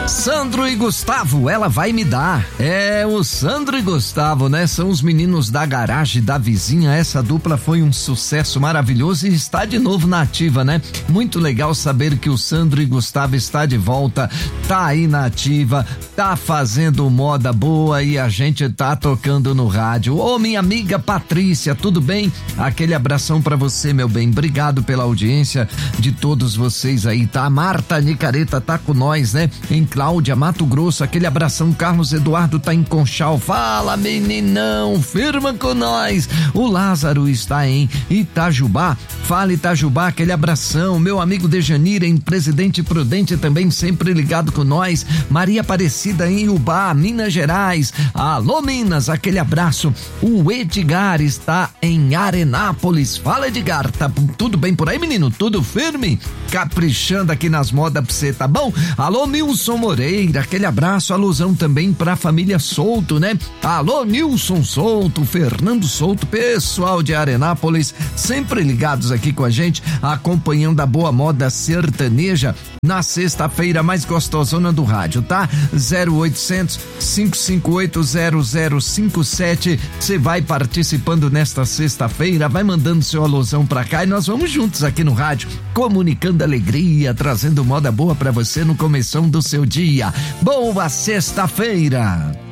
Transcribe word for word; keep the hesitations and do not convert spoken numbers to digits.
Sandro e Gustavo, ela vai me dar. É, o Sandro e Gustavo, né? São os meninos da garagem da vizinha. Essa dupla foi um sucesso maravilhoso e está de novo na ativa, né? Muito legal saber que o Sandro e Gustavo está de volta, tá aí na ativa, tá fazendo moda boa e a gente tá tocando no rádio. Ô, minha amiga Patrícia, tudo bem? Aquele abração pra você, meu bem. Obrigado pela audiência de todos vocês aí, tá? Marta Nicareta tá com nós, né? Em Cláudia, Mato Grosso, aquele abração. Carlos Eduardo tá em Conchal. Fala, meninão, firma com nós. O Lázaro está em Itajubá. Fala, Itajubá, aquele abração. Meu amigo Dejanira em Presidente Prudente também sempre ligado com nós. Maria Aparecida em Ubá, Minas Gerais. Alô, Minas, aquele abraço. O Edgar está em Arenápolis. Fala, Edgar, tá tudo bem por aí, menino? Tudo firme? Caprichando aqui nas modas pra você, tá bom? Alô, Nilson Moreira, aquele abraço, alusão também pra família Souto, né? Alô, Nilson Souto, Fernando Souto, pessoal de Arenápolis, sempre ligados aqui com a gente, acompanhando a boa moda sertaneja na sexta-feira mais gostosona do rádio, tá? zero oitocentos, cinco cinco oito, zero zero cinco sete. Você vai participando nesta sexta-feira, vai mandando seu alusão pra cá e nós vamos juntos aqui no rádio, comunicando alegria, trazendo moda boa pra você no começão do seu dia. Boa sexta-feira!